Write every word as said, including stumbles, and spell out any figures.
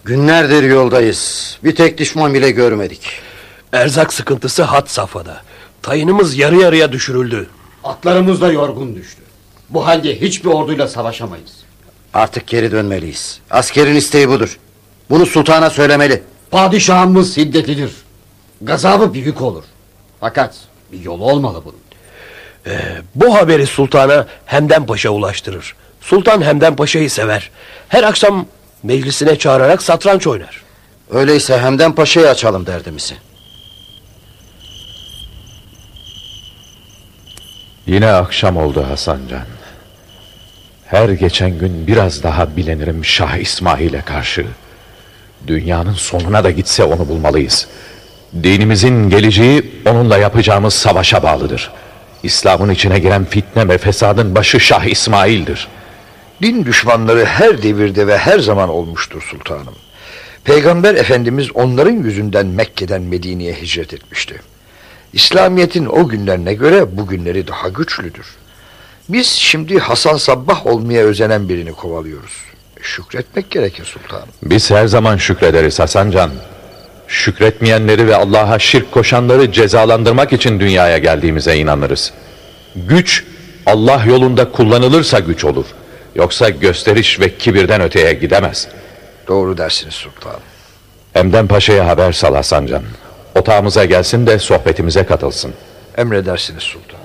Günlerdir yoldayız. Bir tek düşman bile görmedik. Erzak sıkıntısı had safhada. Tayınımız yarı yarıya düşürüldü. Atlarımız da yorgun düştü. Bu halde hiçbir orduyla savaşamayız. Artık geri dönmeliyiz. Askerin isteği budur. Bunu sultana söylemeli. Padişahımız hiddetlidir. Gazabı büyük olur. Fakat bir yolu olmalı bunun. Ee, bu haberi sultana Hemden Paşa ulaştırır. Sultan Hemden Paşa'yı sever. Her akşam meclisine çağırarak satranç oynar. Öyleyse Hemden Paşa'yı açalım derdimizi. Yine akşam oldu Hasancan. Her geçen gün biraz daha bilenirim Şah İsmail'e karşı. Dünyanın sonuna da gitse onu bulmalıyız. Dinimizin geleceği onunla yapacağımız savaşa bağlıdır. İslam'ın içine giren fitne ve fesadın başı Şah İsmail'dir. Din düşmanları her devirde ve her zaman olmuştur sultanım. Peygamber Efendimiz onların yüzünden Mekke'den Medine'ye hicret etmişti. İslamiyet'in o günlerine göre bugünleri daha güçlüdür. Biz şimdi Hasan Sabbah olmaya özenen birini kovalıyoruz. Şükretmek gerekir sultanım. Biz her zaman şükrederiz Hasancan. Şükretmeyenleri ve Allah'a şirk koşanları cezalandırmak için dünyaya geldiğimize inanırız. Güç Allah yolunda kullanılırsa güç olur. Yoksa gösteriş ve kibirden öteye gidemez. Doğru dersiniz sultanım. Hemden Paşa'ya haber sal Hasancan. Otağımıza gelsin de sohbetimize katılsın. Emredersiniz sultanım.